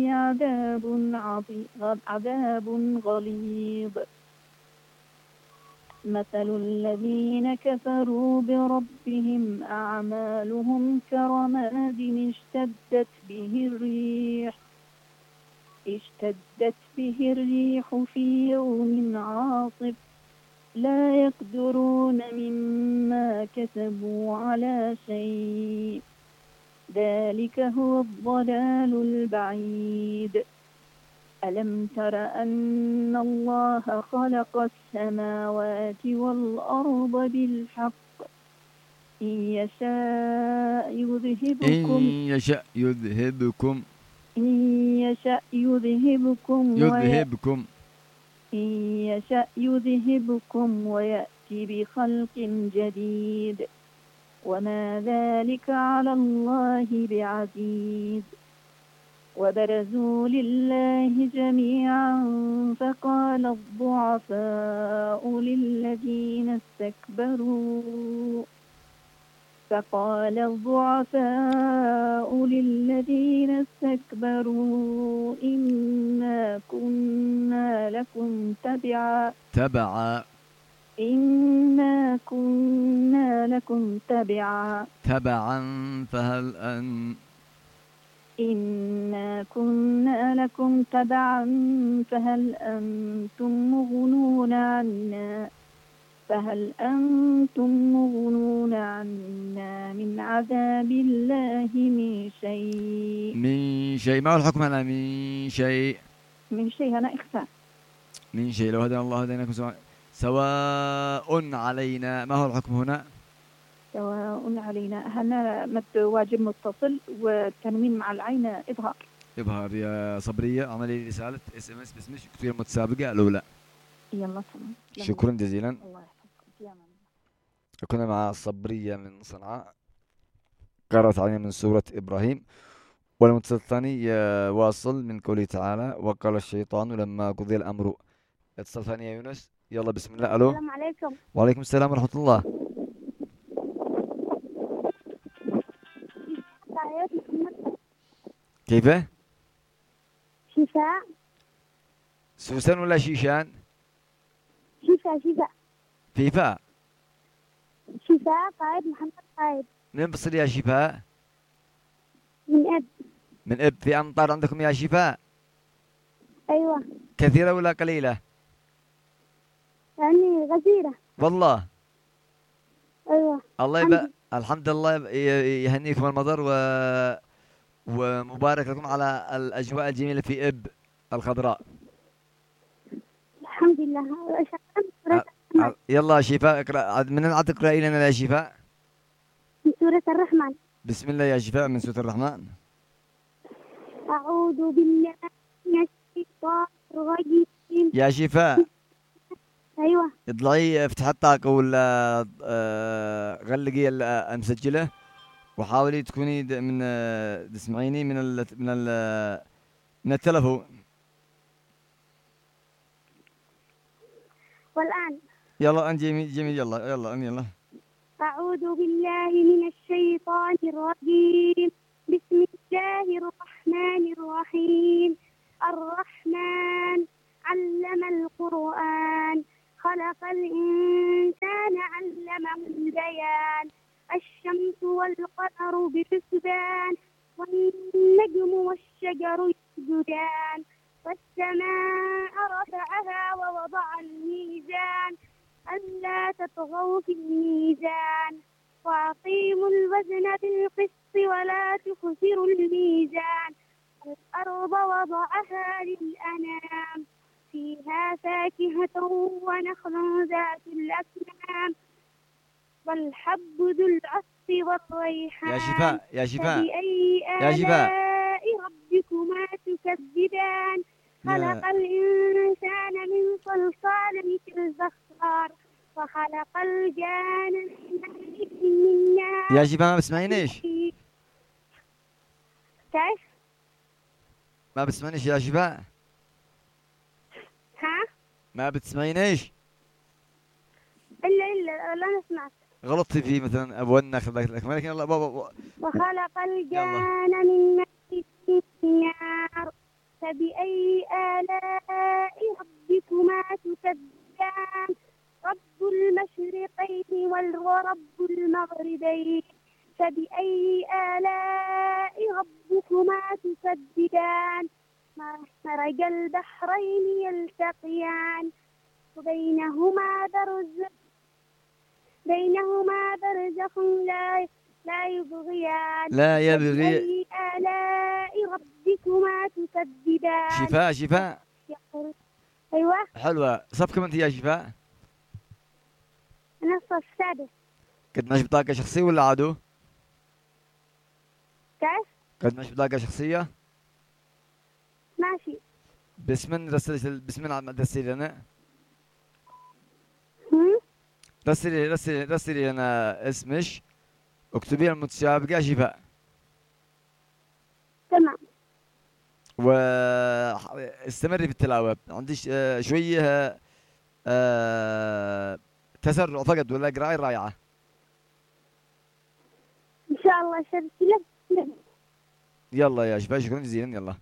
عذاب غليظ. مثل الذين كفروا بربهم أعمالهم كرماد اشتدت به الريح في يوم عاصف لا يقدرون مما كسبوا على شيء ذلك هو الضلال البعيد. ألم تر أن الله خلق السماوات والأرض بالحق إن يشاء يذهبكم ويأتي بخلق جديد وما ذلك على الله بعزيز. وبرزوا لله جميعا فقال الضعفاء للذين استكبروا إنا كنا لكم تبعا فهل أنتم مغنون عنا من عذاب الله من شيء. ما هو الحكم هنا؟ من شيء هنا إخفاء. من شيء لو هدانا الله هديناكم سواء علينا. ما هو الحكم هنا؟ سواء علينا هنا مد واجب متصل والتنوين مع العين إظهار. يا صبرية عملي رسالة SMS باسمك كثير متسابقة الأولى. يلا تمام. شكرا جزيلا. الله يحفظك. كنا مع صبرية من صنعاء قرأت علينا من سورة إبراهيم. والمتصل الثاني واصل من قوله تعالى وقال الشيطان لما قضي الأمر. اتصل ثاني يا يونس. يلا بسم الله. ألو. السلام عليكم. وعليكم السلام ورحمة الله. كيف؟ شفاء. سوسن ولا شيشان؟ شفاء. فيفا قائد محمد قائد. من بصل يا شفاء؟ من إب. في أمطار عندكم يا شفاء؟ أيوة. كثيرة ولا قليلة؟ يعني غزيرة. والله. أيوة. الله الحمد لله يهنيكم المطر ومبارك لكم على الأجواء الجميلة في إب الخضراء. الحمد لله. يلا شفاء اقرأ. من أن تقرأ لنا يا شفاء؟ من سورة الرحمن. بسم الله يا شفاء من سورة الرحمن. أعوذ بالله من الشيطان الرجيم. يا شفاء. أيوة. اطلعي افتح الطاقة ولا غلقي المسجلة وحاولي تكوني تسمعيني من التلفون. والآن. يلا جميل يلا. أعوذ بالله من الشيطان الرجيم. بسم الله الرحمن الرحيم. الرحمن علم القرآن خلق الإنسان علمه البيان. الشمس والقمر بحسبان والنجم والشجر يسجدان. والسماء رفعها ووضع الميزان ألا تطغوا في الميزان وأقيموا الوزن بالقسط ولا تخسروا الميزان. الأرض وضعها للأنام فيها فاكهة ونخل ذات الأكمام والحب ذو العصف والريحان. يا شفاء. فبأي آلاء ربكما تكذبان. خلق الإنسان من صلصال كالفخار وخلق الجان من نار. يا شفاء ما بسمعينيش؟ كيف؟ ما بتسمعينيش يا شفاء؟ ها؟ ما بتسمعينيش؟ إلا لا سمعت. غلطتي في مثلا أبونا لك ولكن الله وخلق الجان من نار فبأي آلاء ربكما تكذبان رب المشرقين ورب المغربين فبأي آلاء ربكما تكذبان مرج البحرين يلتقيان بينهما برزخ لا يبغيان لا يبغي. فبأي آلاء ربكما تكذبان. شفاء أيوة حلوة. صف كم أنت يا شفاء؟ أنا الصف السادس. قد ماشي بطاقة شخصية ولا عادو؟ كيف؟ قد ماشي بطاقة شخصية؟ ماشي. بسمن رسلي لنا. رسلي لنا اسمش، اكتبي المتسابقة شفاء. تمام. واستمري في التلاوة. عندي شوية تسرع فقط ولا قراية رائعة. إن شاء الله شرط لك. يلا يا شفاء، شكرا جزيلا. يلا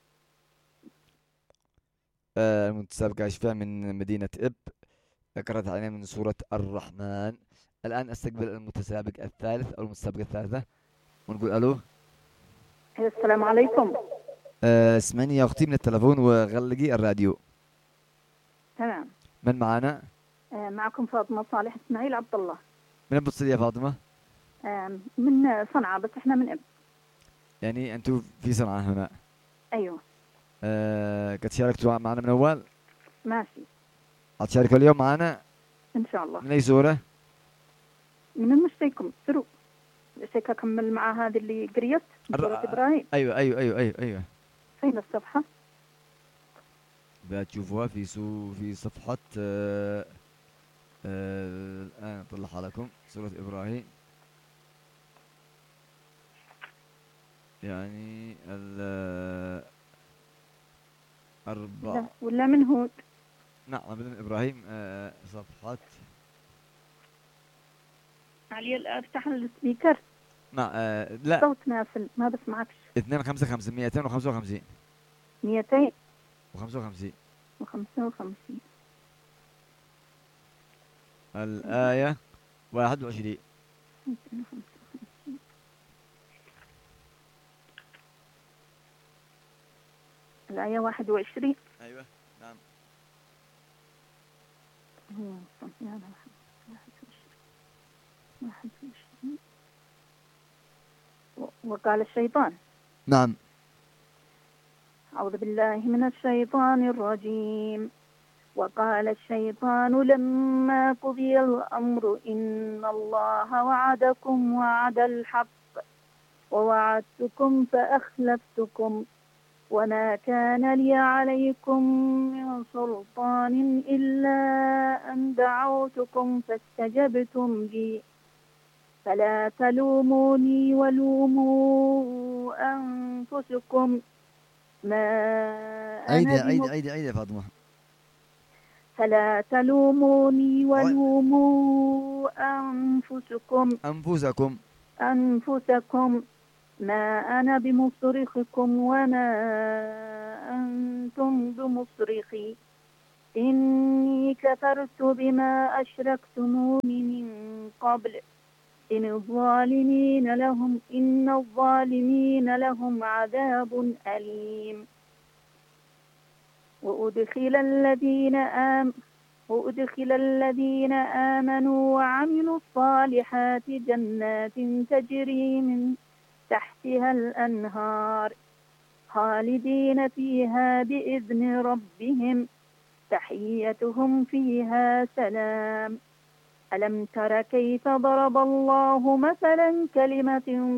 المتسابقة شفاء من مدينة إب، قرأت علينا من سورة الرحمن. الآن أستقبل المتسابق الثالث أو المتسابقة الثالثة ونقول ألو. السلام عليكم. اسمعني يا أختي من التلفون وغلقي الراديو. تمام. من معانا؟ معكم فاطمة صالح إسماعيل عبد الله. من بتصل يا فاطمة؟ من صنعاء بس إحنا من إب. يعني أنتوا في صنعاء هنا؟ أيوه. قد شاركتوا معنا من أول؟ ماشي. هتشاركوا اليوم معنا؟ إن شاء الله. من أي سورة؟ من المشتيكم سرو شيك أكمل مع هذه اللي قريت سورة إبراهيم. أيوة. فين الصفحة؟ بتشوفوها في صفحة الآن أطلعها لكم. سورة إبراهيم يعني أربعة ولا من هود؟ نعم من إبراهيم. صفحة علي افتح السبيكر. لا صوت نافل ما بسمعكش. 255 255 255 الآية 21. الآية 21. أيوة نعم. وقال الشيطان. نعم. أعوذ بالله من الشيطان الرجيم. وقال الشيطان لما قضي الأمر إن الله وعدكم وعد الحق ووعدتكم فأخلفتكم وما كان لي عليكم من سلطان إلا أن دعوتكم فاستجبتم لي فلا تلوموني ولوموا أنفسكم ما أنا عيد يا فاطمة. فلا تلوموني ولوموا أنفسكم ما أنا بمصرخكم وما أنتم بمصرخي إني كفرت بما أشركتموني من قبل إن الظالمين لهم عذاب أليم. وأدخل الذين آمنوا وعملوا الصالحات جنات تجري من تحتها الأنهار خالدين فيها بإذن ربهم تحيتهم فيها سلام. ألم تر كيف ضرب الله مثلا كلمة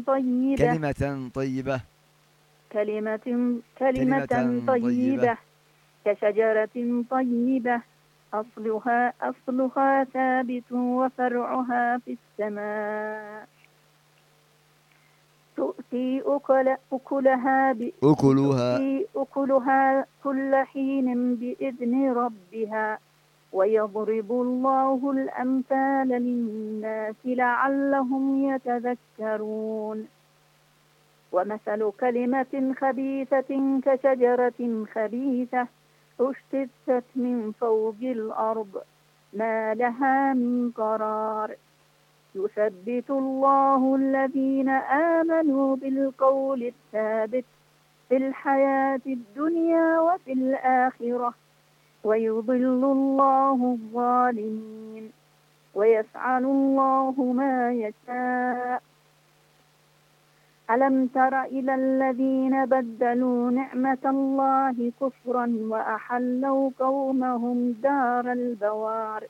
طيبة كشجرة طيبة أصلها ثابت وفرعها في السماء تؤتي أكلها كل حين بإذن ربها ويضرب الله الأمثال للناس لعلهم يتذكرون. ومثل كلمة خبيثة كشجرة خبيثة اجتثت من فوق الأرض ما لها من قرار يثبت الله الذين آمنوا بالقول الثابت في الحياة الدنيا وفي الآخرة ويضل الله الظالمين ويفعل الله ما يشاء. ألم تر إلى الذين بدلوا نعمة الله كفرا وأحلوا قومهم دار البوار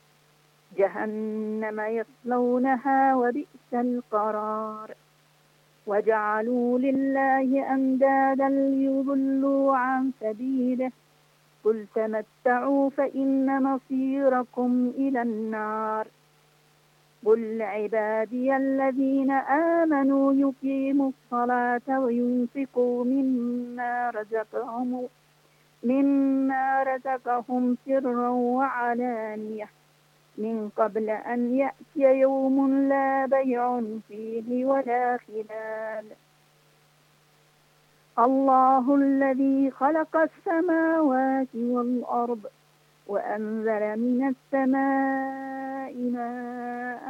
جهنم يصلونها وبئس القرار وجعلوا لله أندادا ليضلوا عن سبيله قل تمتعوا فإن مصيركم إلى النار قل عبادي الذين آمنوا يقيموا الصلاة وينفقوا مما رزقهم سرا وعلانية من قبل أن يأتي يوم لا بيع فيه ولا خلال الله الذي خلق السماوات والأرض وأنزل من السماء ماء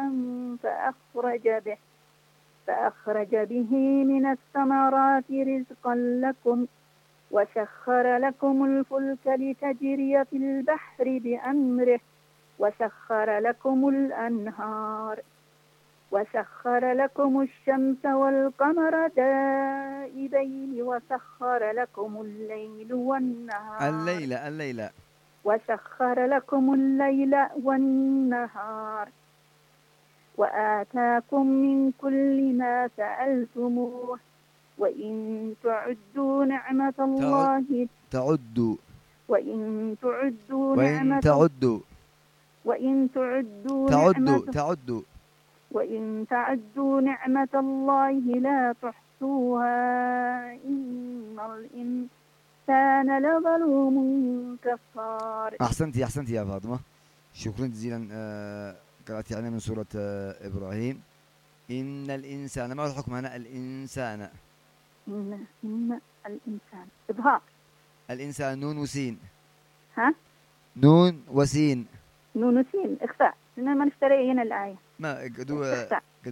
فأخرج به من الثمرات رزقا لكم وسخر لكم الفلك لتجري في البحر بأمره وسخر لكم الأنهار وسخر لكم الشمس والقمر دائبين وسخر لكم الليل والنهار وسخر لكم الليل والنهار وآتاكم من كل ما سألتموه وإن تعدوا نعمة الله وإن تعدوا نعمة الله لا تحصوها إن الإنسان لظلوم كفار. أحسنتي يا فاطمة، شكرا جزيلا. قرأت يعني من سورة إبراهيم إن الإنسان، ما الحكم هنا؟ الإنسان إن الإنسان إظهار الإنسان نون وسين. ها؟ نون وسين إخفاء، لأن ما نشتري هنا الآية ما قدوا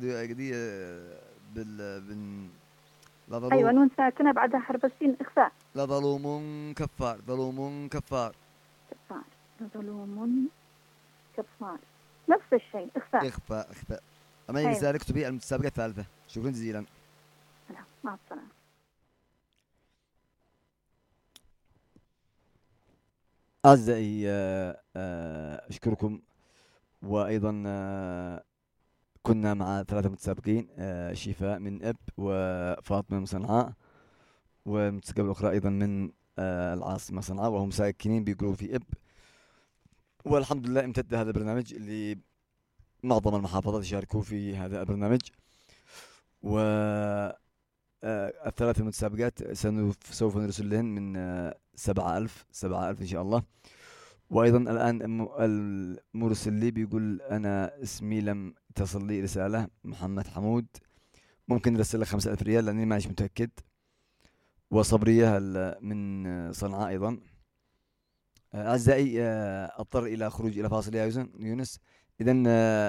أيوة نون ساكنة بعدها حرف السين إخفاء. لظلوم كفار ظلوم كفار نفس الشيء إخفاء. أما يسأل اكتبي المتسابقة الثالثة. شكرا جزيلا. مع السلامة. أعزائي أشكركم، وأيضا كنا مع 3 متسابقين، شفاء من إب وفاطمة من صنعاء، والمتسابقة الأخرى أيضا من العاصمة صنعاء، وهم ساكنين بيقولوا في إب. والحمد لله امتد هذا البرنامج اللي معظم المحافظات يشاركوا في هذا البرنامج، و ال3 متسابقات سوف نرسل لهن من 7,000 إن شاء الله. وأيضا الآن المرسل لي بيقول أنا اسمي لم تصل لي رسالة، محمد حمود، ممكن نرسل لك 5,000 ريال لأني مانيش متأكد. وصبرية من صنعاء أيضا. أعزائي أضطر إلى خروج إلى فاصل يا يونس. إذن